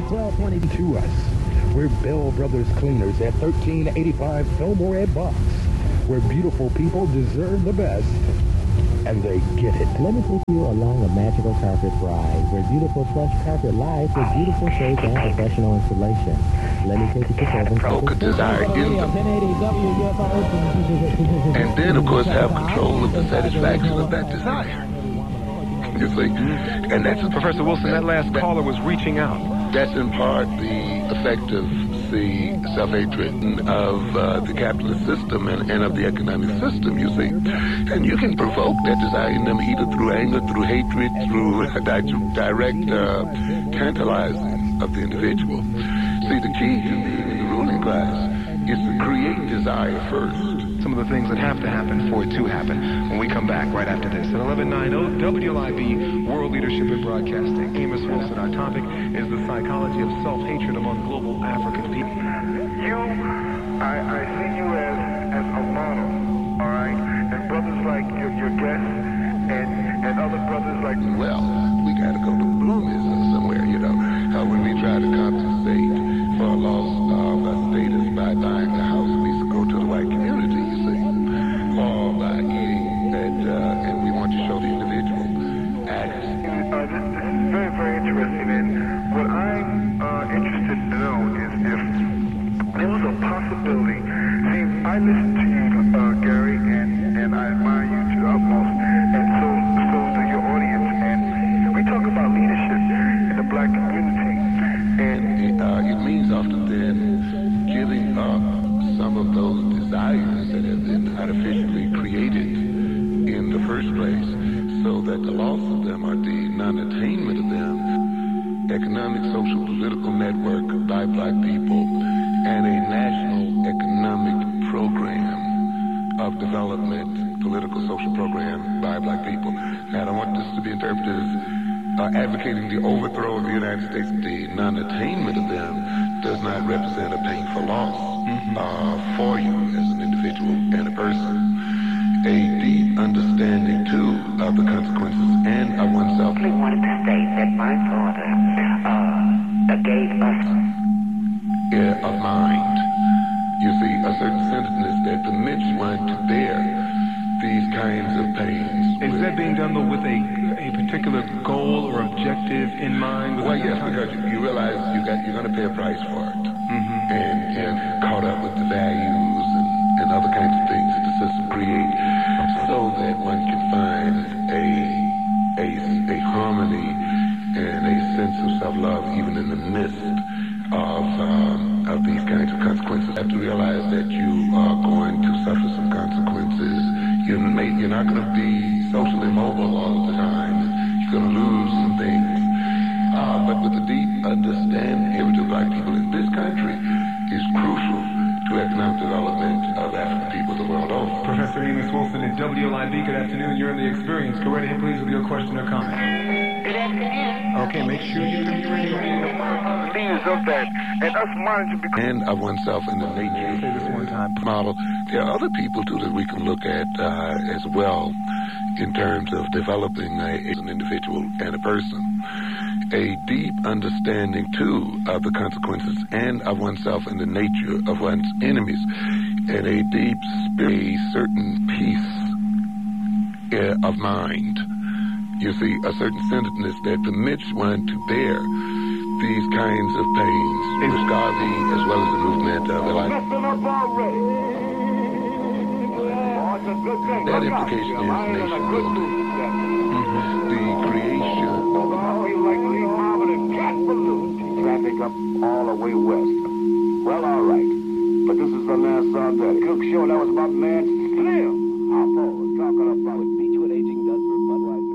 1220 to us. We're Bell Brothers Cleaners at 1385 Fillmore Ed Box, where beautiful people deserve the best, and they get it. Let me take you along a magical carpet ride, where beautiful plush carpet lies with beautiful shades and professional installation. Let me take you to Provoke a desire in them. And then, of course, have control of the satisfaction of that desire. You see? And that's... Professor Wilson, that last caller was reaching out. That's in part the effect of the self-hatred of the capitalist system and of the economic system, you see. And you can provoke that desire in them either through anger, through hatred, through direct tantalizing of the individual. See, the key to being in the ruling class is to create desire first. Some of the things that have to happen for it to happen when we come back right after this. At 11:90 WLIB, World Leadership in Broadcasting. Amos Wilson, our topic is the psychology of self-hatred among global African people. I see you as a model, all right? And brothers like your guests and other brothers like... Well, we got to go to Bloomism somewhere, you know. When we try to compensate for a loss of status by buying a house, we go to the white community, you see, or by eating, and we want to show the individual acts. This is very, very interesting, and what I'm interested to know is if there was a possibility. See, I listen to you, Gary, and I admire you to the utmost, and so do your audience, and we talk about leadership in the black community, and it means often then giving up some of those desires that have been artificially created in the first place, so that the loss of them or the non-attainment of them, economic, social, political network by black people, and a national economic program of development, political, social program by black people. Now, I don't want this to be interpreted as advocating the overthrow of the United States. The non-attainment of them does not represent a painful loss for you as an individual and a person. A deep understanding, too, of the consequences and of oneself. I wanted to state that my father gave us of mind. You see, a certain centeredness that permits one to bear these kinds of pains. Is that being done, though, with a particular goal or objective in mind? Well, yes, because you realize you're going to pay a price for it. And caught up with the values and other kinds of things that the system creates, so that one can find a harmony and a sense of self-love even in the midst of these kinds of consequences. You have to realize that you are going to suffer some consequences. You're not going to be socially mobile all the time. You're going to lose some things. But with a deep understanding of the black people in this country is crucial to economic development of African people the world over. Professor Amos Wilson at WLIB, good afternoon. You're in the experience. Go right ahead, please, with your question or comment. Good afternoon. Okay, make sure you can be ready. Leaders of that, and us monitoring because... And of oneself in the nature. Say this one time. Model. There are other people, too, that we can look at as well in terms of developing as an individual and a person. A deep understanding, too, of the consequences and of oneself and the nature of one's enemies, and a deep spirit, a certain peace of mind. You see, a certain centeredness that permits one to bear these kinds of pains, with Garvey as well as the movement of life. That implication is nation building. The creation. Traffic up all the way west. Well, all right. But this is the last song that Cook Show. That was about man